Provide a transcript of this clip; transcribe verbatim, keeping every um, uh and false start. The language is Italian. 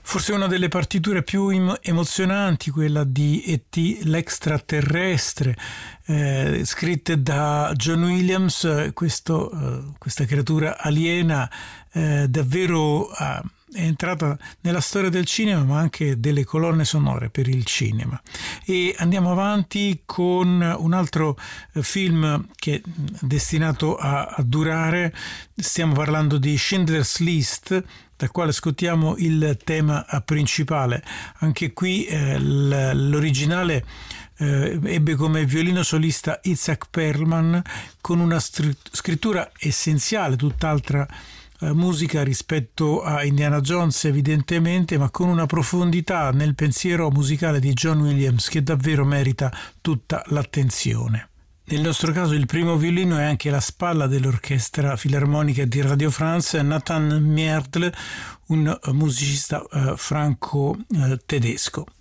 Forse una delle partiture più emozionanti, quella di E T l'extraterrestre, eh, scritte da John Williams, questo, eh, questa creatura aliena eh, davvero eh, è entrata nella storia del cinema, ma anche delle colonne sonore per il cinema. E andiamo avanti con un altro film che è destinato a, a durare. Stiamo parlando di Schindler's List, dal quale ascoltiamo il tema principale. Anche qui eh, l'originale eh, ebbe come violino solista Itzhak Perlman, con una scrittura essenziale, tutt'altra eh, musica rispetto a Indiana Jones evidentemente, ma con una profondità nel pensiero musicale di John Williams che davvero merita tutta l'attenzione. Nel nostro caso il primo violino è anche la spalla dell'Orchestra Filarmonica di Radio France, Nathan Mierdl, un musicista eh, franco-tedesco.